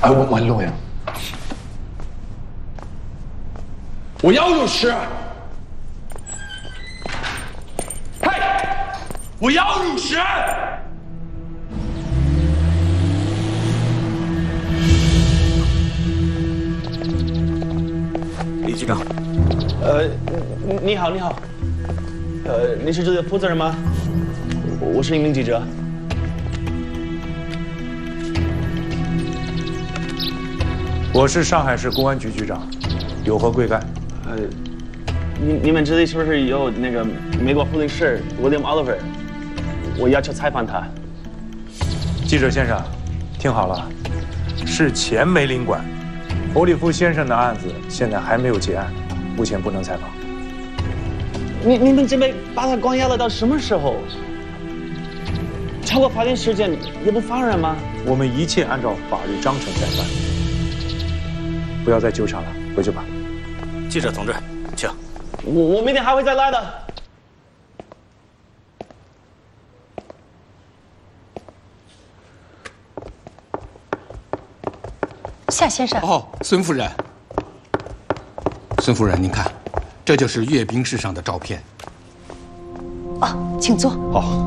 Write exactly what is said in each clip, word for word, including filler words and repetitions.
哎，我我录呀。我要律师。嘿，我要律师。 李局长， 呃，你好，你好。呃，你是这里的负责人吗？我是一名记者。 我是上海市公安局局长，有何贵干？ 呃，你你们这里是不是有那个美国副领事 William Oliver？ 我要求采访他。 记者先生，听好了，是前梅领馆，欧利夫先生的案子现在还没有结案，目前不能采访。 你你们准备把他关押了到什么时候？超过法定时间也不放人吗？ 我们一切按照法律章程在办。 不要再纠缠了，回去吧。 记者同志，请。 我我明天还会再来的。 夏先生。 哦，孙夫人。孙夫人，您看，这就是阅兵式上的照片。 哦，请坐。 哦。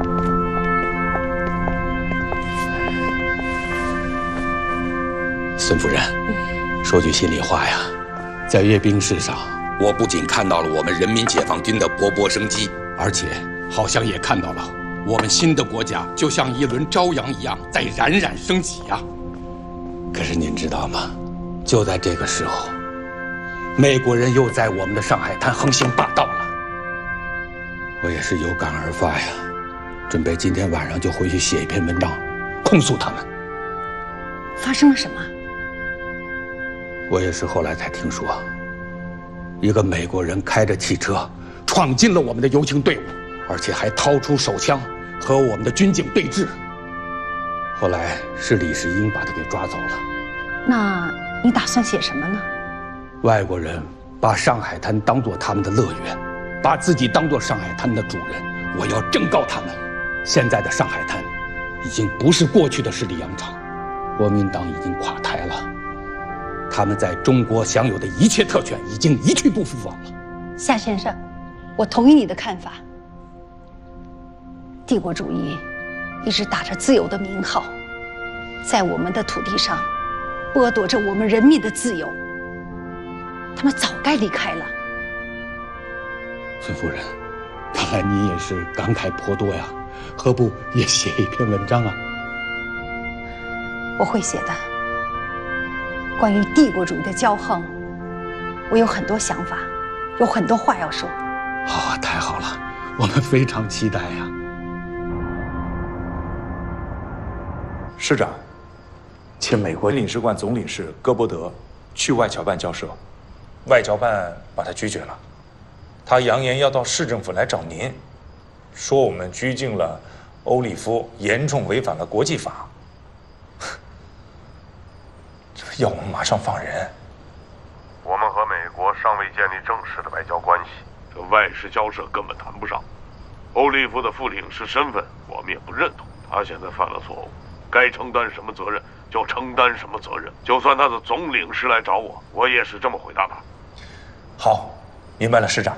孙夫人。嗯 说句心里话呀，在阅兵式上，我不仅看到了我们人民解放军的勃勃生机，而且好像也看到了我们新的国家就像一轮朝阳一样在冉冉升起呀。可是您知道吗？就在这个时候，美国人又在我们的上海滩横行霸道了。我也是有感而发呀，准备今天晚上就回去写一篇文章，控诉他们。 发生了什么？ 我也是后来才听说，一个美国人开着汽车闯进了我们的游行队伍，而且还掏出手枪和我们的军警对峙。后来是李世英把他给抓走了。 那你打算写什么呢？ 外国人把上海滩当作他们的乐园，把自己当作上海滩的主人。我要正告他们，现在的上海滩已经不是过去的十里洋场，国民党已经垮台了。 他们在中国享有的一切特权已经一去不复返了。 夏先生，我同意你的看法。帝国主义一直打着自由的名号，在我们的土地上剥夺着我们人民的自由。他们早该离开了。 孙夫人，看来你也是感慨颇多呀，何不也写一篇文章啊？ 我会写的。 关于帝国主义的骄横，我有很多想法，有很多话要说。 哦，太好了，我们非常期待呀。 市长，请美国领事馆总领事戈伯德去外交办交涉，外交办把他拒绝了。他扬言要到市政府来找您，说我们拘禁了欧利夫，严重违反了国际法。 要我们马上放人。 我们和美国尚未建立正式的外交关系，这外事交涉根本谈不上。欧利夫的副领事身份我们也不认同，他现在犯了错误，该承担什么责任就承担什么责任。就算他的总领事来找我，我也是这么回答他。 好，明白了，市长。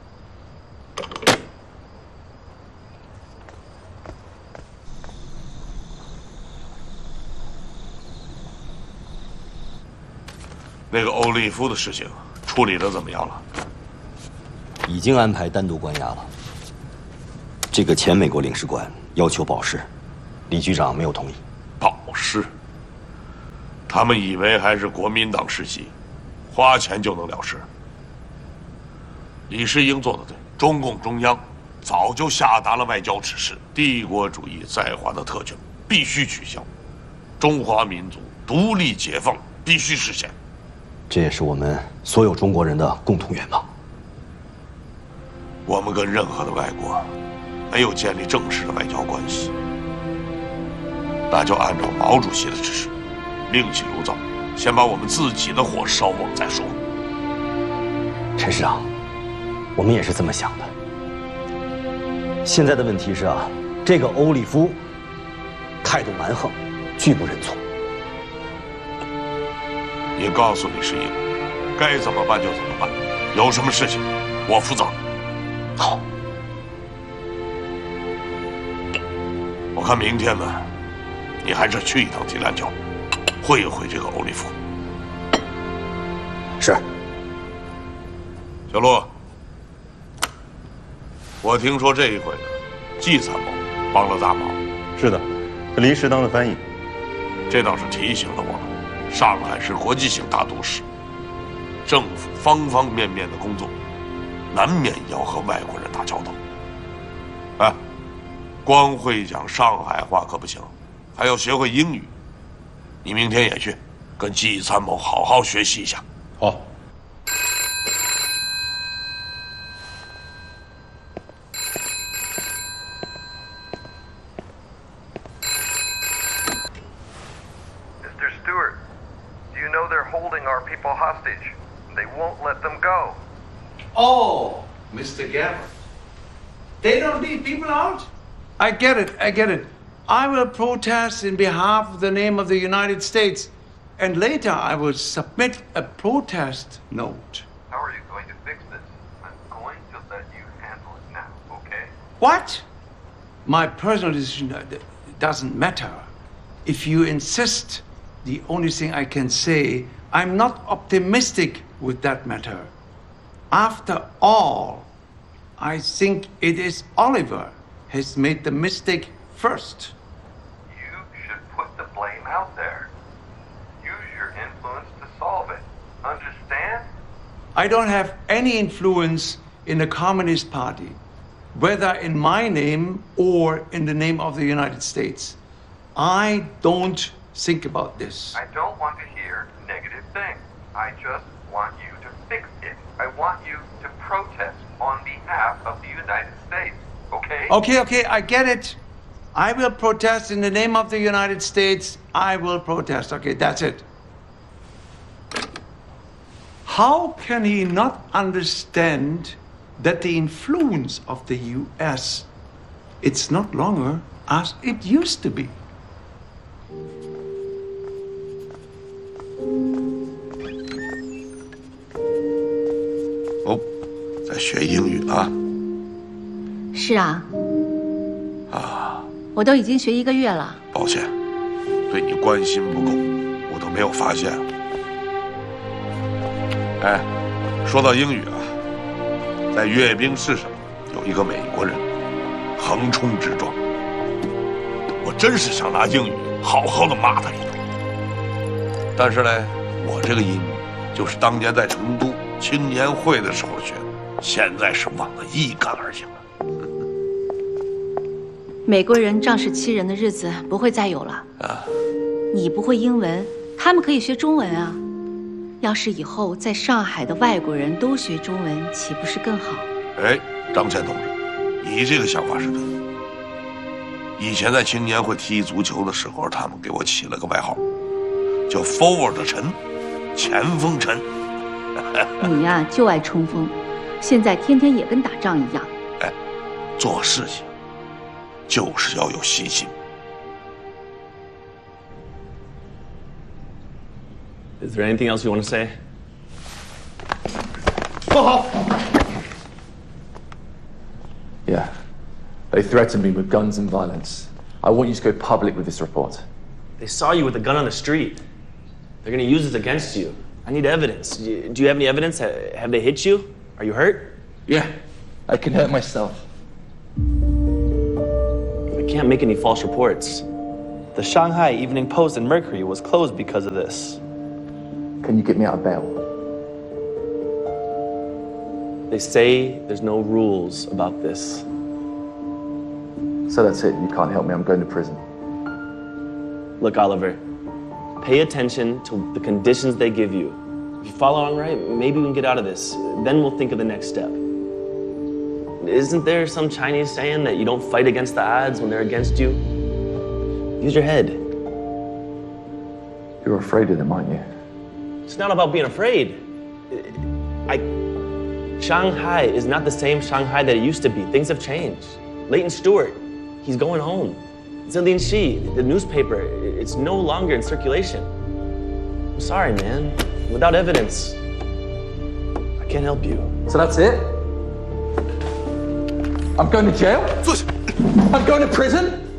那个欧利夫的事情处理得怎么样了？ 已经安排单独关押了。这个前美国领事馆要求保释，李局长没有同意。 保释？他们以为还是国民党世袭，花钱就能了事。李世英做得对，中共中央早就下达了外交指示，帝国主义在华的特权必须取消，中华民族独立解放必须实现。 这也是我们所有中国人的共同愿望。 我们跟任何的外国没有建立正式的外交关系，那就按照毛主席的指示，另起炉灶，先把我们自己的火烧旺再说。 陈市长，我们也是这么想的。现在的问题是啊，这个欧利夫态度蛮横，拒不认错。 你告诉李世英，该怎么办就怎么办，有什么事情我负责。 好。 我看明天呢，你还是去一趟提篮桥，会一会这个欧利弗。 是。 小陆，我听说这一回呢，季参谋帮了大忙。 是的，他临时当了翻译。 这倒是提醒了我们，上海是国际性大都市，政府方方面面的工作，难免要和外国人打交道。哎，光会讲上海话可不行，还要学会英语。你明天也去，跟季参谋好好学习一下。 好。 Mister Stewart, do you know they're holding our people hostage? They won't let them go. Oh, Mister Gabbard. They don't leave people out? I get it, I get it. I will protest in behalf of the name of the United States, and later I will submit a protest note. How are you going to fix this? I'm going to let you handle it now, okay? What? My personal decision doesn't matter. If you insist, the only thing I can say, I'm not optimistic with that matter. After all, I think it is Oliver has made the mistake first. You should put the blame out there. Use your influence to solve it. Understand? I don't have any influence in the Communist Party, whether in my name or in the name of the United States. I don't think about this. I don't want to hear negative things. I just want you to fix it. I want you to protest on behalf of the United States, okay? Okay, okay, I get it. I will protest in the name of the United States. I will protest. Okay, that's it. How can he not understand that the influence of the U S, it's not longer as it used to be? 哦，在学英语啊？ 是啊。 啊。 我都已经学一个月了。 抱歉，对你关心不够，我都没有发现。哎，说到英语啊，在阅兵式上有一个美国人横冲直撞，我真是想拿英语好好的骂他一顿。但是呢，我这个英语就是当年在成都青年会的时候学的，现在是忘得一干二净了。 美国人仗势欺人的日子不会再有了啊！你不会英文，他们可以学中文啊。要是以后在上海的外国人都学中文，岂不是更好？哎， 张倩同志，你这个想法是对的。以前在青年会踢足球的时候，他们给我起了个外号，叫 “forward 陈”，前锋陈。 你呀、啊，就爱冲锋，现在天天也跟打仗一样。 哎，做事情就是要有信心。 Is there anything else you want to say? 不好。Yeah, they threatened me with guns and violence. I want you to go public with this report. They saw you with a gun on the street. They're going to use this against you. I need evidence. Do you have any evidence? Have they hit you? Are you hurt? Yeah, I can hurt myself. I can't make any false reports. The Shanghai Evening Post and Mercury was closed because of this. Can you get me out of bail? They say there's no rules about this. So that's it. You can't help me. I'm going to prison. Look, Oliver, pay attention to the conditions they give you. If you follow along right, maybe we can get out of this. Then we'll think of the next step. Isn't there some Chinese saying that you don't fight against the odds when they're against you? Use your head. You're afraid of them, aren't you? It's not about being afraid. I, Shanghai is not the same Shanghai that it used to be. Things have changed. Leighton Stewart, he's going home. Zillian Shi, the newspaper, it's no longer in circulation. I'm sorry, man. Without evidence, I can't help you. So that's it? I'm going to jail? I'm going to prison?